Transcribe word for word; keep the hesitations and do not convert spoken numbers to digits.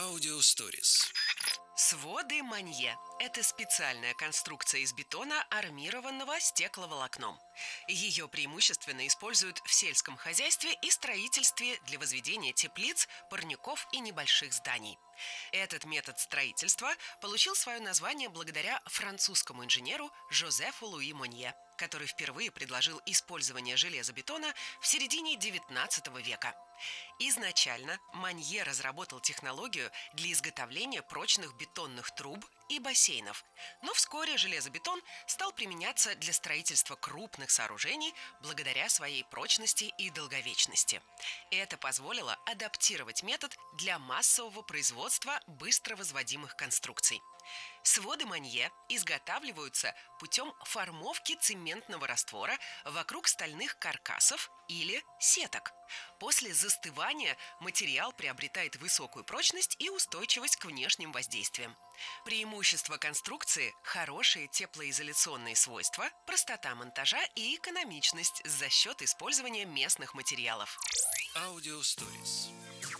Аудиосторис. Своды Манье – это специальная конструкция из бетона, армированного стекловолокном. Ее преимущественно используют в сельском хозяйстве и строительстве для возведения теплиц, парников и небольших зданий. Этот метод строительства получил свое название благодаря французскому инженеру Жозефу Луи Монье, который впервые предложил использование железобетона в середине девятнадцатого века. Изначально Монье разработал технологию для изготовления прочных бетонных труб и бассейнов, но вскоре железобетон стал применяться для строительства крупных сооружений благодаря своей прочности и долговечности. Это позволило адаптировать метод для массового производства быстро возводимых конструкций. Своды Монье изготавливаются путем формовки цементного раствора вокруг стальных каркасов или сеток. После застывания материал приобретает высокую прочность и устойчивость к внешним воздействиям. Преимущество конструкции – хорошие теплоизоляционные свойства, простота монтажа и экономичность за счет использования местных материалов. Аудиосторис.